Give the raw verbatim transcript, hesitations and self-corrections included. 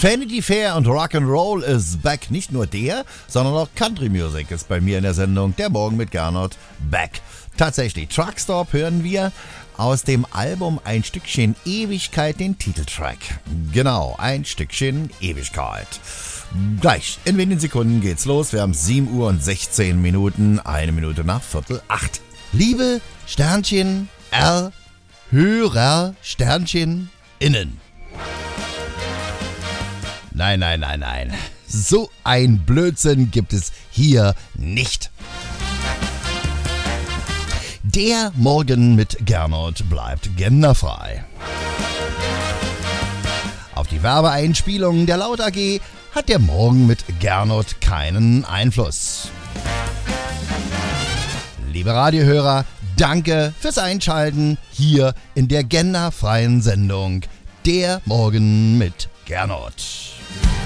Vanity Fair und Rock'n'Roll ist back. Nicht nur der, sondern auch Country Music ist bei mir in der Sendung Der Morgen mit Gernot back. Tatsächlich, Truckstop hören wir aus dem Album Ein Stückchen Ewigkeit den Titeltrack. Genau, Ein Stückchen Ewigkeit. Gleich, in wenigen Sekunden geht's los. Wir haben sieben Uhr und sechzehn Minuten, eine Minute nach Viertel acht. Liebe Sternchen R, Hörer Sternchen innen. Nein, nein, nein, nein. So ein Blödsinn gibt es hier nicht. Der Morgen mit Gernot bleibt genderfrei. Auf die Werbeeinspielungen der Laut A G hat der Morgen mit Gernot keinen Einfluss. Liebe Radiohörer, danke fürs Einschalten hier in der genderfreien Sendung Der Morgen mit Gernot.